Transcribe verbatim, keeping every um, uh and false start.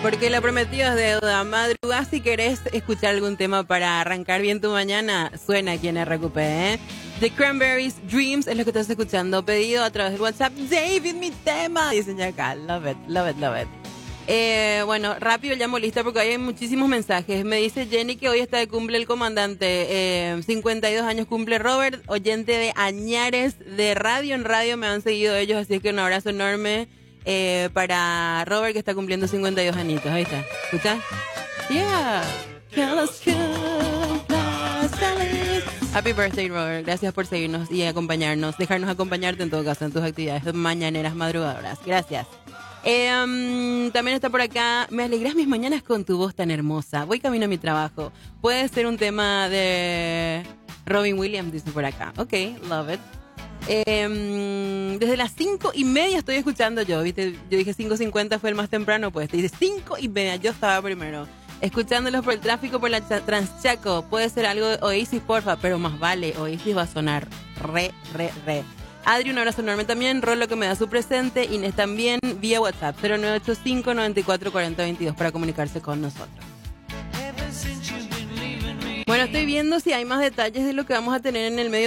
Porque lo prometido es deuda. Madrugá, si querés escuchar algún tema para arrancar bien tu mañana, suena aquí en R Q P, ¿eh? The Cranberries, Dreams, es lo que estás escuchando. Pedido a través del WhatsApp. David, mi tema. Dicen ya acá. Love it, love it, love it. Eh, bueno, rápido llamo lista porque hay muchísimos mensajes. Me dice Jenny que hoy está de cumple el comandante. Eh, cincuenta y dos años cumple Robert, oyente de Añares de radio. En radio me han seguido ellos, así que un abrazo enorme. Eh, para Robert, que está cumpliendo cincuenta y dos añitos. Ahí está. ¿Escuchas? Yeah. Happy birthday, Robert. Gracias por seguirnos y acompañarnos. Dejarnos acompañarte en todo caso en tus actividades mañaneras madrugadoras. Gracias. Eh, um, también está por acá. Me alegras mis mañanas con tu voz tan hermosa. Voy camino a mi trabajo. Puede ser un tema de Robin Williams, dice por acá. Ok, love it. Eh, desde las cinco y media estoy escuchando yo, ¿viste? Yo dije cinco cincuenta fue el más temprano, pues te dice cinco y media, yo estaba primero. Escuchándolos por el tráfico por la Transchaco. Puede ser algo de Oasis, porfa, pero más vale, Oasis va a sonar re, re, re. Adri, un abrazo enorme también. Rolo, que me da su presente. Inés también, vía WhatsApp, cero nueve ocho cinco, nueve cuatro, cuatro cero dos dos para comunicarse con nosotros. Bueno, estoy viendo si hay más detalles de lo que vamos a tener en el medio